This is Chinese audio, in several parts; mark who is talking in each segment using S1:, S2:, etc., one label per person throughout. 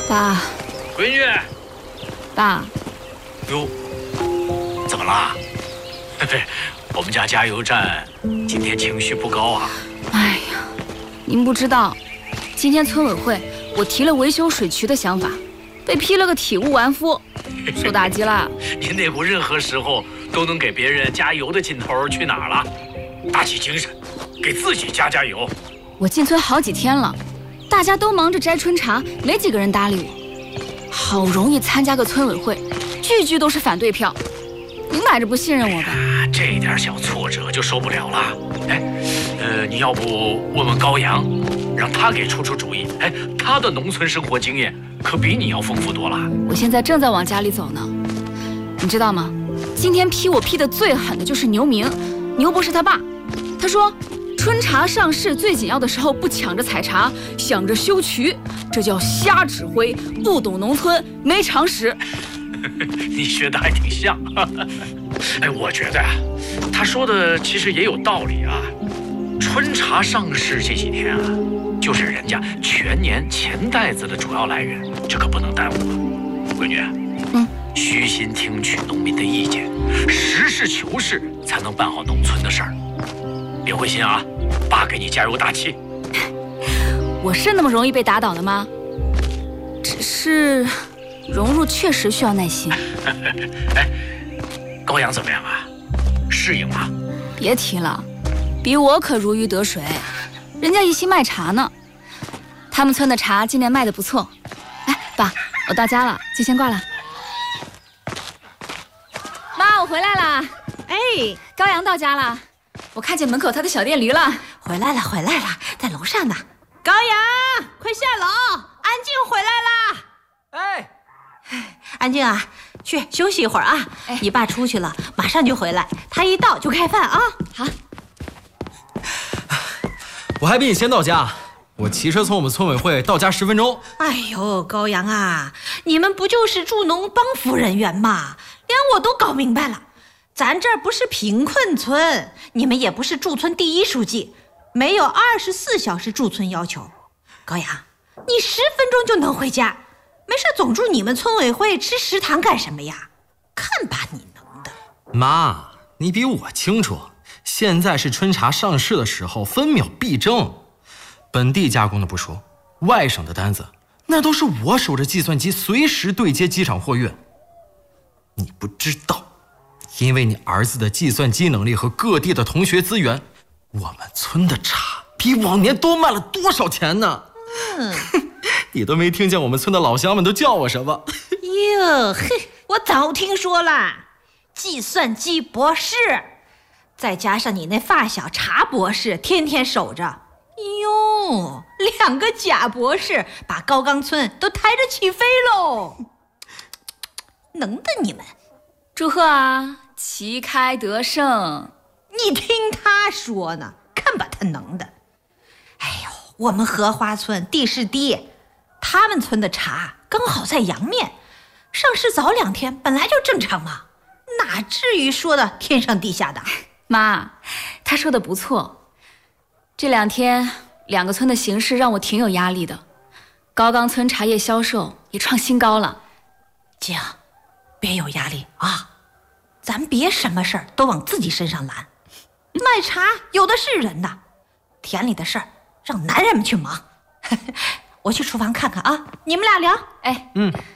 S1: 爸，
S2: 闺女，
S1: 爸，
S2: 哟，怎么啦？我们家加油站今天情绪不高啊。
S1: 哎呀，您不知道，今天村委会我提了维修水渠的想法，被批了个体无完肤，受打击了。
S2: 您那股任何时候都能给别人加油的劲头去哪儿了？打起精神，给自己加油。
S1: 我进村好几天了，大家都忙着摘春茶，没几个人搭理我。好容易参加个村委会，句句都是反对票。您买着不信任我吧？
S2: 这点小挫折就受不了了。哎，你要不问问高阳，让他给出主意。哎，他的农村生活经验可比你要丰富多了。
S1: 我现在正在往家里走呢。你知道吗？今天批我批的最狠的就是牛明，牛博士他爸。他说，春茶上市最紧要的时候不抢着采茶，想着修渠，这叫瞎指挥，不懂农村，没常识。
S2: 你学的还挺像。哎，我觉得他说的其实也有道理啊。春茶上市这几天啊，就是人家全年钱袋子的主要来源，这可不能耽误啊。闺女，虚心听取农民的意见，实事求是，才能办好农村的事儿。别灰心啊，爸给你加油打气。
S1: 我是那么容易被打倒的吗？只是融入确实需要耐心。
S2: 哎，高阳怎么样啊？适应吗？
S1: 别提了，比我可如鱼得水，人家一心卖茶呢。他们村的茶今年卖得不错。哎，爸，我到家了，就先挂了。妈，我回来了。
S3: 哎，
S1: 高阳到家了，我看见门口他的小电驴了。
S3: 回来了，在楼上呢。高阳，快下楼，安静回来啦。
S4: 哎，
S3: 安静啊，去休息一会儿啊。你爸出去了，马上就回来，他一到就开饭啊。
S1: 好。
S4: 我还比你先到家，我骑车从我们村委会到家10分钟。
S3: 哎呦，高阳啊，你们不就是助农帮扶人员吗？连我都搞明白了，咱这儿不是贫困村，你们也不是驻村第一书记，没有24小时驻村要求。高阳，你10分钟就能回家，没事总住你们村委会吃食堂干什么呀？看把你能的。
S4: 妈，你比我清楚，现在是春茶上市的时候，分秒必争。本地加工的不说，外省的单子那都是我守着计算机随时对接机场货运。你不知道，因为你儿子的计算机能力和各地的同学资源，我们村的茶比往年多卖了多少钱呢？你都没听见我们村的老乡们都叫我什么？
S3: 哟嘿，我早听说了，计算机博士，再加上你那发小茶博士天天守着，哟，2个假博士把高岗村都抬着起飞喽！能的你们，
S1: 祝贺啊，旗开得胜！
S3: 你听他说呢，看把他能的。哎呦，我们荷花村地势低，他们村的茶刚好在阳面，上市早2天本来就正常嘛，哪至于说的天上地下的。
S1: 妈，他说的不错。这2天2个村的形势让我挺有压力的，高岗村茶叶销售也创新高了。
S3: 静，别有压力啊，咱别什么事儿都往自己身上揽。卖茶有的是人呐，田里的事儿让男人们去忙。我去厨房看看啊，你们俩聊。
S1: 哎，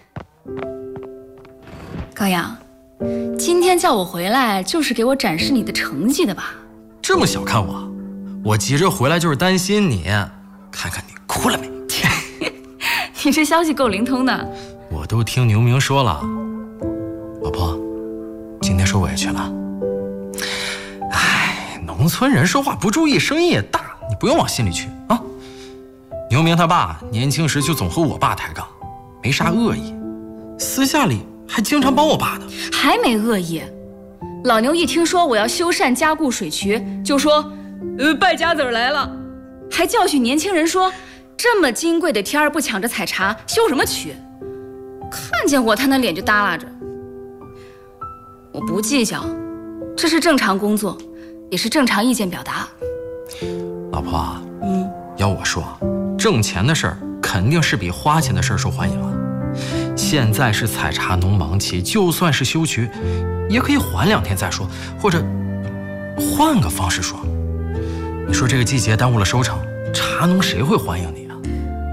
S1: 高阳，今天叫我回来就是给我展示你的成绩的吧？
S4: 这么小看我？我急着回来就是担心你，看看你哭了没？
S1: 你这消息够灵通的。
S4: 我都听牛明说了，老婆，今天受委屈了。哎，农村人说话不注意，声音也大，你不用往心里去啊。牛明他爸年轻时就总和我爸抬杠，没啥恶意，私下里还经常帮我爸呢。
S1: 还没恶意？老牛一听说我要修缮加固水渠，就说败家子来了，还教训年轻人说，这么金贵的天儿不抢着采茶，修什么渠？看见我他那脸就耷拉着。我不计较，这是正常工作，也是正常意见表达。
S4: 老婆，要我说，挣钱的事儿肯定是比花钱的事儿受欢迎啊。 现在是采茶农忙期，就算是修渠，也可以缓2天再说，或者换个方式说。你说这个季节耽误了收成，茶农谁会欢迎你啊？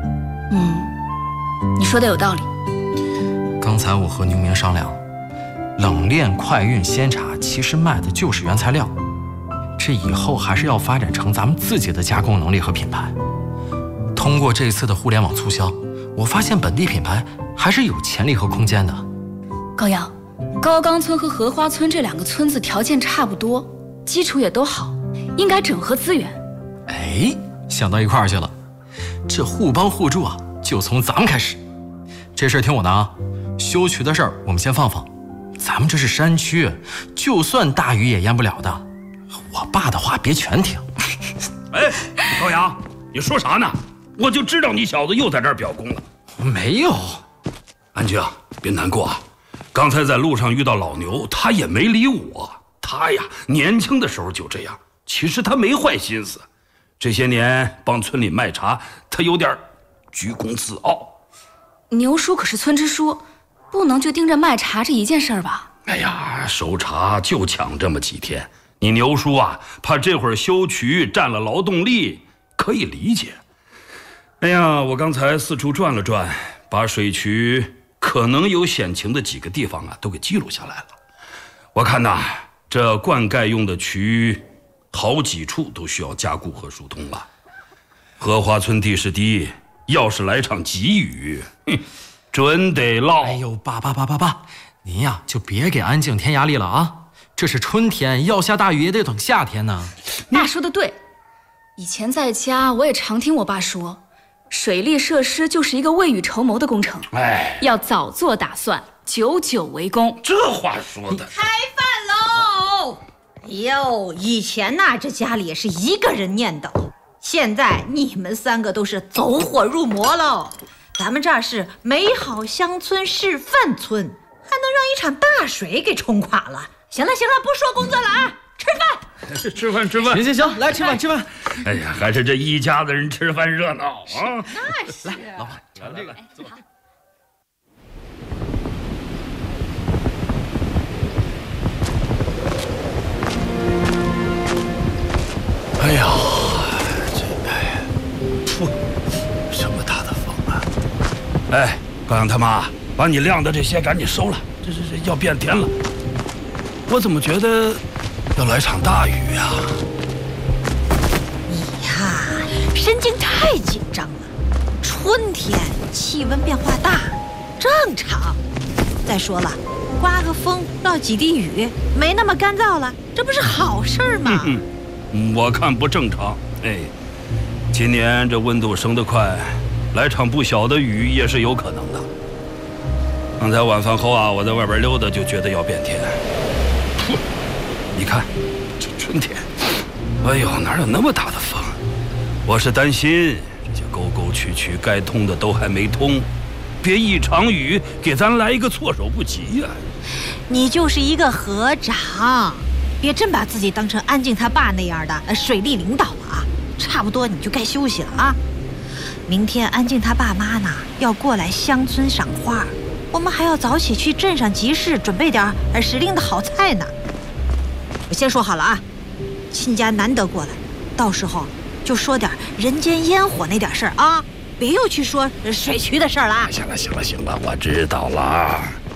S1: 你说的有道理。
S4: 刚才我和牛明商量，冷链快运鲜茶其实卖的就是原材料，这以后还是要发展成咱们自己的加工能力和品牌。通过这次的互联网促销，我发现本地品牌还是有潜力和空间的。
S1: 高阳，高冈村和荷花村这2个村子条件差不多，基础也都好，应该整合资源。
S4: 哎，想到一块儿去了。这互帮互助啊，就从咱们开始。这事儿听我的啊，修渠的事儿我们先放放。咱们这是山区，就算大雨也淹不了的。我爸的话别全听。
S5: 哎，高阳，你说啥呢？我就知道你小子又在这儿表功了。
S4: 没有。
S5: 安静，别难过啊。刚才在路上遇到老牛，他也没理我。他呀，年轻的时候就这样。其实他没坏心思，这些年帮村里卖茶，他有点居功自傲。
S1: 牛叔可是村支书，不能就盯着卖茶这一件事儿吧？
S5: 哎呀，收茶就抢这么几天，你牛叔啊，怕这会儿修渠占了劳动力，可以理解。哎呀，我刚才四处转了转，把水渠可能有险情的几个地方啊，都给记录下来了。我看呐，这灌溉用的渠，好几处都需要加固和疏通了。荷花村地势低，要是来场急雨，准得涝。
S4: 哎呦，爸，您呀就别给安静添压力了啊！这是春天，要下大雨也得等夏天呢。
S1: 爸说的对，以前在家我也常听我爸说，水利设施就是一个未雨绸缪的工程，要早做打算，久久为功。
S5: 这话说的。
S3: 开饭喽！哎呦，以前呐，这家里也是一个人念叨，现在你们3个都是走火入魔喽。咱们这儿是美好乡村示范村，还能让一场大水给冲垮了。行了，不说工作了啊，吃饭。
S5: 吃饭。
S4: 行，来吃饭。
S5: 哎呀，还是这一家子人吃饭热闹啊！
S3: 那是。
S4: 来，老板，尝这个。坐。
S5: 哎呀，什么大的风啊！哎，高阳他妈，把你晾的这些赶紧收了，这要变天了。我怎么觉得要来场大雨呀？
S3: 你呀，神经太紧张了。春天气温变化大，正常。再说了，刮个风，落几滴雨，没那么干燥了，这不是好事吗？
S5: 我看不正常。哎，今年这温度升得快，来场不小的雨也是有可能的。刚才晚饭后啊，我在外边溜达，就觉得要变天。你看，这春天，哎呦，哪有那么大的风？我是担心这些沟沟渠渠该通的都还没通，别一场雨给咱来一个措手不及呀！
S3: 你就是一个河长，别真把自己当成安静他爸那样的水利领导了啊！差不多你就该休息了啊！明天安静他爸妈呢要过来乡村赏花，我们还要早起去镇上集市准备点时令的好菜呢。我先说好了啊，亲家难得过来，到时候就说点人间烟火那点事儿啊，别又去说水渠的事儿了。
S5: 行了，我知道了。